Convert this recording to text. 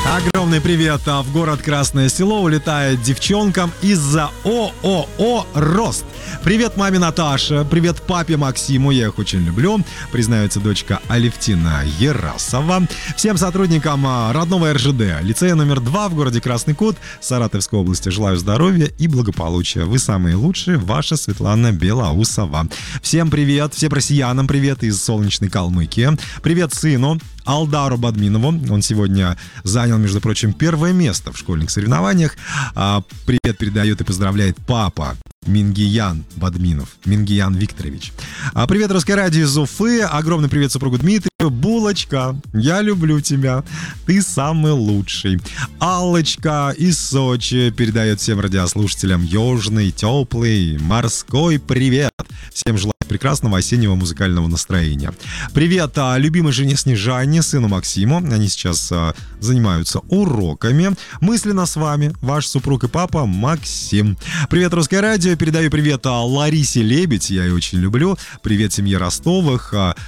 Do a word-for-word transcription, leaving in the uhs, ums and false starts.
Огромный привет в город Красное Село улетает девчонкам из-за ООО «Рост». Привет маме Наташе, привет папе Максиму, я их очень люблю, признается дочка Алевтина Ерасова. Всем сотрудникам родного эр жэ дэ, лицея номер два в городе Красный Кут, Саратовской области желаю здоровья и благополучия. Вы самые лучшие, ваша Светлана Белоусова. Всем привет, всем россиянам привет из солнечной Калмыкии. Привет сыну Алдару Бадминову. Он сегодня занял, между прочим, первое место в школьных соревнованиях. Привет передает и поздравляет папа Мингиян Бадминов, Мингиян Викторович. А привет, Русское радио из Уфы. Огромный привет супругу Дмитрию. Булочка, я люблю тебя. Ты самый лучший. Аллочка из Сочи передает всем радиослушателям южный, теплый, морской привет. Всем желаю прекрасного осеннего музыкального настроения. Привет а, любимой жене Снежане, сыну Максиму. Они сейчас а, занимаются уроками. Мысленно с вами ваш супруг и папа Максим. Привет, Русское радио. Передаю привет а, Ларисе Лебедь. Я ее очень люблю. Привет семье Ростовых. А,